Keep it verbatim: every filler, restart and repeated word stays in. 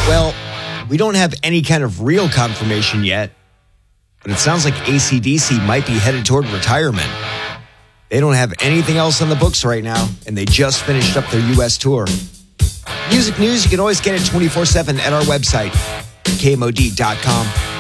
Well, we don't have any kind of real confirmation yet, but it sounds like A C D C might be headed toward retirement. They don't have anything else on the books right now, and they just finished up their U S tour. Music news, you can always get it twenty-four seven at our website, K M O D dot com.